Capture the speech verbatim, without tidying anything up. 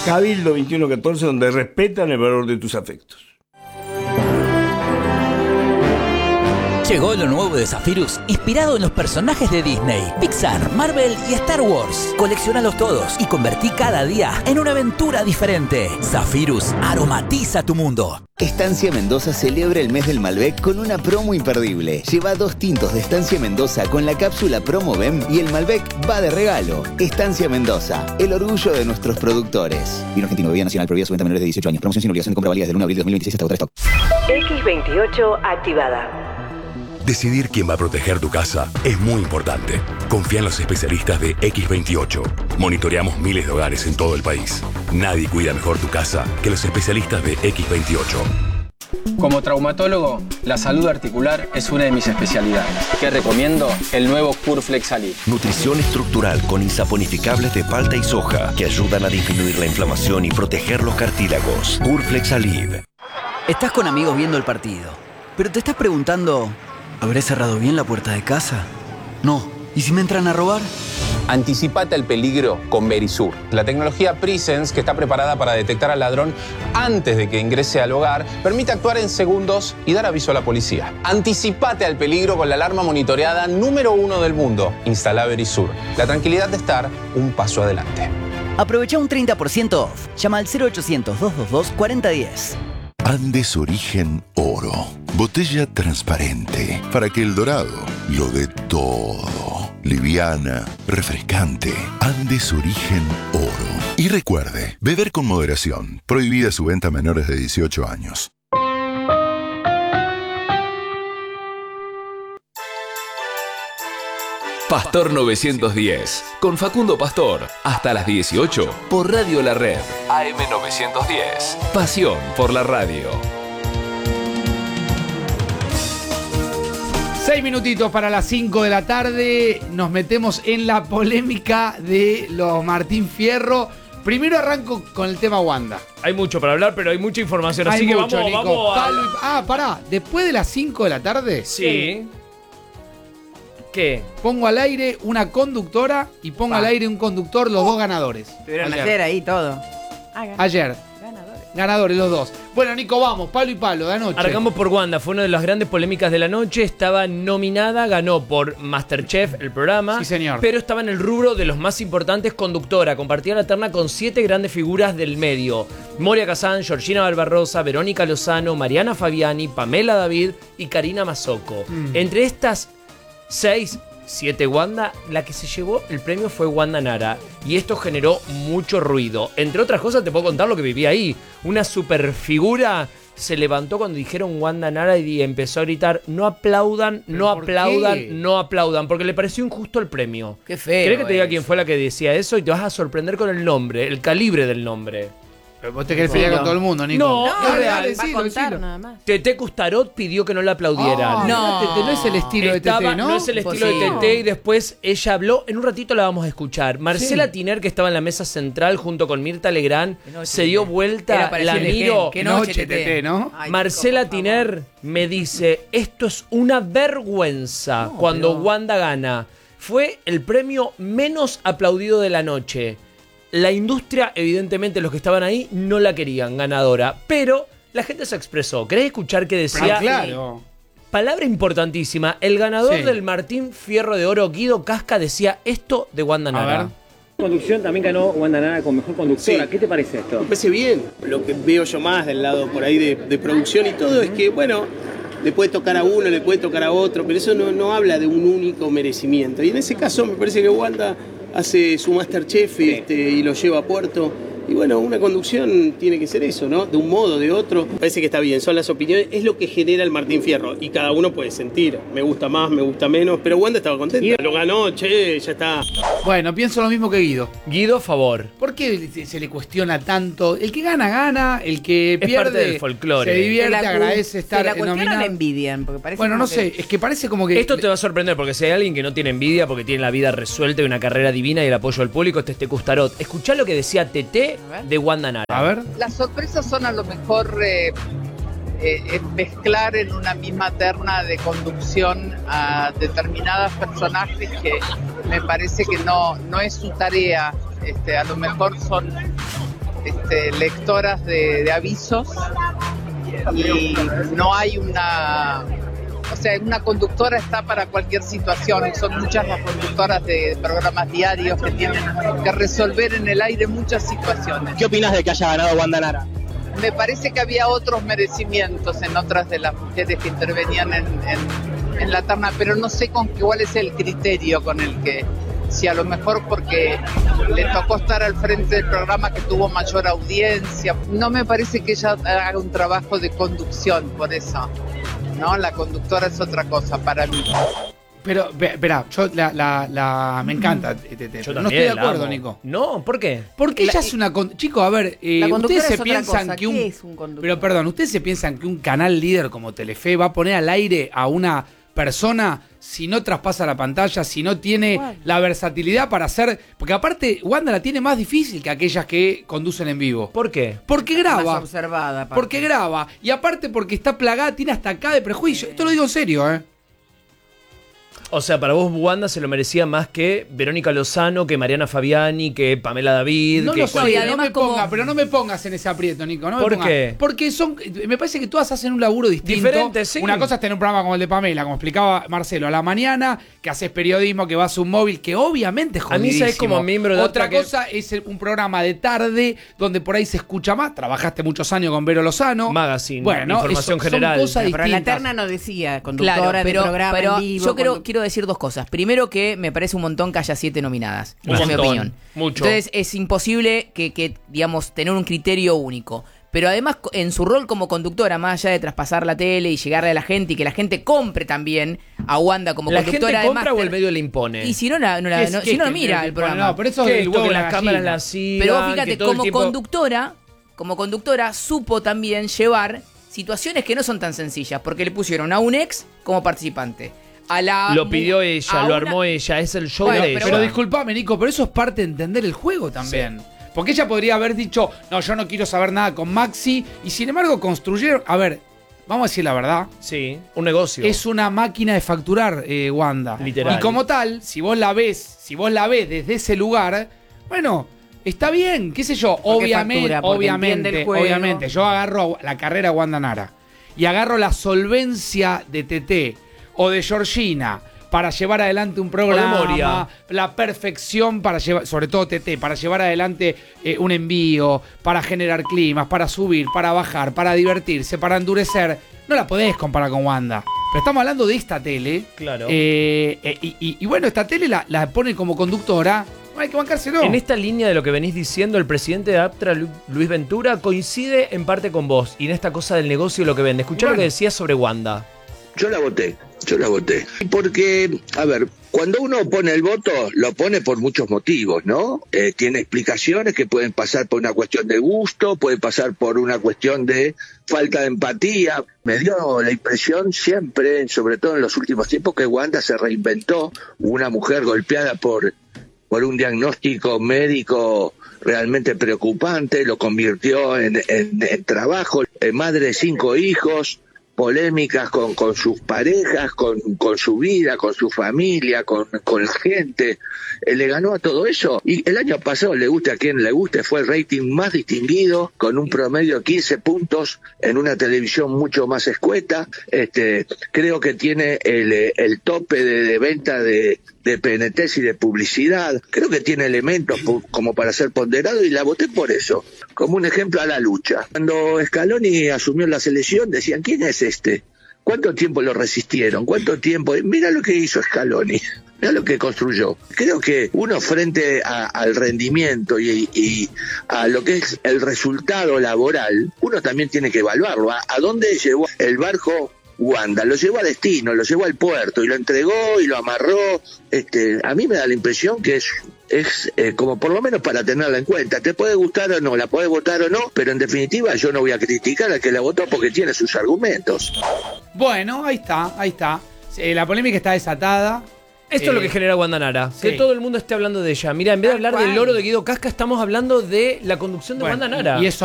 Cabildo veintiuno catorce, donde respetan el valor de tus afectos. Llegó lo nuevo de Zephyrus, inspirado en los personajes de Disney, Pixar, Marvel y Star Wars. Colecciónalos todos y convertí cada día en una aventura diferente. Zephyrus aromatiza tu mundo. Estancia Mendoza celebra el mes del Malbec con una promo imperdible. Lleva dos tintos de Estancia Mendoza con la cápsula Promo B E M y el Malbec va de regalo. Estancia Mendoza, el orgullo de nuestros productores. Vino argentino, bebida nacional, prohibida su venta a menores de dieciocho años. Promoción sin obligación de compra válida desde el uno de abril de dos mil veintiséis hasta agotar stock. equis veintiocho activada. Decidir quién va a proteger tu casa es muy importante. Confía en los especialistas de equis veintiocho. Monitoreamos miles de hogares en todo el país. Nadie cuida mejor tu casa que los especialistas de equis veintiocho. Como traumatólogo, la salud articular es una de mis especialidades. ¿Qué recomiendo? El nuevo Curflex Alib. Nutrición estructural con insaponificables de palta y soja que ayudan a disminuir la inflamación y proteger los cartílagos. Curflex Alib. Estás con amigos viendo el partido, pero te estás preguntando... ¿Habré cerrado bien la puerta de casa? No. ¿Y si me entran a robar? Anticipate al peligro con Verisur. La tecnología Presence, que está preparada para detectar al ladrón antes de que ingrese al hogar, permite actuar en segundos y dar aviso a la policía. Anticipate al peligro con la alarma monitoreada número uno del mundo. Instala Verisur. La tranquilidad de estar un paso adelante. Aprovecha un treinta por ciento off. Llama al cero ochocientos, doscientos veintidós, cuarenta diez. Andes Origen Oro. Botella transparente para que el dorado lo dé todo. Liviana, refrescante. Andes Origen Oro. Y recuerde, beber con moderación. Prohibida su venta a menores de dieciocho años. Pastor novecientos diez, con Facundo Pastor, hasta las dieciocho, por Radio La Red, A M novecientos diez, pasión por la radio. Seis minutitos para las cinco de la tarde, nos metemos en la polémica de los Martín Fierro. Primero arranco con el tema Wanda. Hay mucho para hablar, pero hay mucha información, hay así mucho, que vamos, Nico. vamos a... Palo y... Ah, pará, después de las cinco de la tarde... Sí. ¿Qué? Pongo al aire una conductora y pongo ah. al aire un conductor, los dos ganadores. Estuvieron ayer. ayer ahí todo. Ah, ayer. Ganadores. Ganadores los dos. Bueno, Nico, vamos, palo y palo de anoche. Arrancamos por Wanda, fue una de las grandes polémicas de la noche. Estaba nominada, ganó por Masterchef, el programa. Sí, señor. Pero estaba en el rubro de los más importantes, conductora. Compartía la terna con siete grandes figuras del medio. Moria Kazan, Georgina Barbarosa, Verónica Lozano, Mariana Fabiani, Pamela David y Karina Mazzocco. Mm. Entre estas seis, siete Wanda, la que se llevó el premio fue Wanda Nara. Y esto generó mucho ruido. Entre otras cosas, te puedo contar lo que viví ahí. Una superfigura se levantó cuando dijeron Wanda Nara y empezó a gritar: no aplaudan, no aplaudan, qué? no aplaudan. Porque le pareció injusto el premio. Qué feo. ¿Querés que te diga es. quién fue la que decía eso? Y te vas a sorprender con el nombre, el calibre del nombre. Pero vos te querés pelear con todo el mundo, Nico. No, no, es real. va a contar nada más. Tete Custarot pidió que no la aplaudieran. Oh, no. Tete no es el estilo Estaba, de Tete, ¿no? No es el estilo Imposible. de Tete. Y después ella habló. En un ratito la vamos a escuchar. Marcela sí. Tiner, que estaba en la mesa central junto con Mirta Legrand, se dio vuelta, la miro. Qué noche, Tete, Tete, ¿no? Ay, Marcela Nico, Tiner me dice: esto es una vergüenza no, cuando pero... Wanda gana. Fue el premio menos aplaudido de la noche. La industria, evidentemente, los que estaban ahí no la querían ganadora, pero la gente se expresó. ¿Querés escuchar qué decía? Ah, claro. Palabra importantísima. El ganador sí. del Martín Fierro de Oro, Guido Casca, decía esto de Wanda Nara. Conducción también ganó Wanda Nara con mejor conductora. Sí. ¿Qué te parece esto? Me parece bien. Lo que veo yo más del lado por ahí de, de producción y todo es que, bueno, le puede tocar a uno, le puede tocar a otro, pero eso no, no habla de un único merecimiento. Y en ese caso me parece que Wanda hace su Masterchef sí. este, y lo lleva a puerto. Y bueno, una conducción tiene que ser eso, ¿no? De un modo, de otro. Parece que está bien, son las opiniones, es lo que genera el Martín Fierro. Y cada uno puede sentir, me gusta más, me gusta menos, pero Wanda estaba contenta. Lo ganó, che, ya está. Bueno, pienso lo mismo que Guido. Guido, a favor. ¿Por qué se le cuestiona tanto? El que gana, gana, el que es pierde... parte del folclore. Se divierte, la, agradece estar nominado. Se la cuestionan, envidian, porque parece Bueno, no que... sé, es que parece como que... Esto te va a sorprender, porque si hay alguien que no tiene envidia, porque tiene la vida resuelta y una carrera divina y el apoyo del público, este es Tete Custarot. Escuchá lo que decía Tete de Wanda Nara. A ver. Las sorpresas son a lo mejor eh, eh, mezclar en una misma terna de conducción a determinados personajes que me parece que no, no es su tarea. Este, a lo mejor son este, lectoras de, de avisos y no hay una... O sea, una conductora está para cualquier situación. Son muchas las conductoras de programas diarios que tienen que resolver en el aire muchas situaciones. ¿Qué opinas de que haya ganado Wanda Nara? Me parece que había otros merecimientos en otras de las mujeres que intervenían en, en, en la terna, pero no sé con qué, cuál es el criterio con el que, si a lo mejor porque le tocó estar al frente del programa que tuvo mayor audiencia. No me parece que ella haga un trabajo de conducción, por eso. No, la conductora es otra cosa para mí. Pero, espera, yo la, la, la, me encanta. Te, te, Yo no también estoy de la acuerdo, amo. Nico. No, ¿por qué? Porque La- ella es una... con- Chicos, a ver, eh, La conductora ustedes se es otra piensan cosa. que un... ¿Qué es un conductor? Pero perdón, ¿ustedes se piensan que un canal líder como Telefe va a poner al aire a una persona si no traspasa la pantalla, si no tiene ¿Cuál? la versatilidad para hacer... Porque aparte, Wanda la tiene más difícil que aquellas que conducen en vivo. ¿Por qué? Porque Más graba. observada. aparte. Porque graba. Y aparte porque está plagada, tiene hasta acá de prejuicio. Esto lo digo en serio, ¿eh? O sea, para vos Wanda se lo merecía más que Verónica Lozano, que Mariana Fabiani, que Pamela David. No que lo sé, cualquier- no me ponga, pero no me pongas en ese aprieto, Nico. No me ¿Por pongas. qué? Porque son, me parece que todas hacen un laburo distinto. Diferente, sí. Una cosa es tener un programa como el de Pamela, como explicaba Marcelo, a la mañana, que haces periodismo, que vas a un móvil, que obviamente es A mí, jodidísimo. ¿sabes? Como miembro de Otra otra que- cosa es el- un programa de tarde, donde por ahí se escucha más. Trabajaste muchos años con Vero Lozano. Magazine, bueno, información eso- son general. cosas Pero la distintas. terna no decía conductora Claro, pero, de programa pero en vivo. yo quiero, condu- quiero decir dos cosas. Primero que me parece un montón que haya siete nominadas. Un Esa es mi montón, opinión. mucho. Entonces es imposible que, que, digamos, tener un criterio único. Pero además, co- en su rol como conductora, más allá de traspasar la tele y llegarle a la gente y que la gente compre también a Wanda como ¿La gente conductora de compra o el máster. medio le impone? Y si no, la, no, la- ¿Qué es- no- qué si es no, no que- mira que- el bueno, programa. no, pero eso es Que el el- huevo que de la las cámaras gallina. la sigan, Pero vos que fíjate, todo el como tiempo- conductora, como conductora, supo también llevar situaciones que no son tan sencillas, porque le pusieron a un ex como participante. A la Lo pidió ella, a lo una- armó ella, es el show Bueno, de Pero, ella. pero disculpame, Nico, pero eso es parte de entender el juego también. Porque ella podría haber dicho, no, yo no quiero saber nada con Maxi, y sin embargo construyeron... A ver, vamos a decir la verdad. Sí, un negocio. Es una máquina de facturar, eh, Wanda. Literal. Y como tal, si vos la ves, si vos la ves desde ese lugar, bueno, está bien, qué sé yo, Porque obviamente, factura, porque entiende obviamente, el juego. obviamente, yo agarro la carrera de Wanda Nara y agarro la solvencia de T T o de Georgina para llevar adelante un programa, Moria. la perfección para llevar, sobre todo T T, para llevar adelante eh, un envío, para generar climas, para subir, para bajar, para divertirse, para endurecer. No la podés comparar con Wanda. Pero estamos hablando de esta tele. Claro. Eh, eh, y, y- y bueno, esta tele la, la pone como conductora. No hay que bancárselo. En esta línea de lo que venís diciendo, el presidente de Aptra, Lu- Luis Ventura, coincide en parte con vos y en esta cosa del negocio y lo que vende. Escuchá lo Bueno. que decías sobre Wanda. Yo la voté, yo la voté. Porque, a ver, cuando uno pone el voto, lo pone por muchos motivos, ¿no? Eh, tiene explicaciones que pueden pasar por una cuestión de gusto, puede pasar por una cuestión de falta de empatía. Me dio la impresión siempre, sobre todo en los últimos tiempos, que Wanda se reinventó, una mujer golpeada por, por un diagnóstico médico realmente preocupante, lo convirtió en, en, en trabajo, eh, madre de cinco hijos, polémicas con, con sus parejas, con, con su vida, con su familia, con, con la gente. Eh, le ganó a todo eso. Y el año pasado, le guste a quien le guste, fue el rating más distinguido, con un promedio de quince puntos en una televisión mucho más escueta. Este, creo que tiene el, el tope de, de venta de, de P N Ts y de publicidad. Creo que tiene elementos pu- como para ser ponderado y la voté por eso. Como un ejemplo a la lucha. Cuando Scaloni asumió la selección, decían, ¿quién es este? ¿Cuánto tiempo lo resistieron? ¿Cuánto tiempo? Mira lo que hizo Scaloni. Mira lo que construyó. Creo que uno frente a- al rendimiento y, y a lo que es el resultado laboral, uno también tiene que evaluarlo. ¿A, a dónde llevó el barco Wanda? Lo llevó a destino, lo llevó al puerto y lo entregó y lo amarró. Este, a mí me da la impresión que es, es eh, como por lo menos para tenerla en cuenta. Te puede gustar o no, la puede votar o no, pero en definitiva yo no voy a criticar al que la votó porque tiene sus argumentos. Bueno, ahí está, ahí está. Eh, la polémica está desatada. Esto Eh, es lo que genera Wanda Nara. sí. Que todo el mundo esté hablando de ella. Mira, en vez de hablar del loro de Guido Casca, estamos hablando de la conducción de Bueno, Wanda Nara. y eso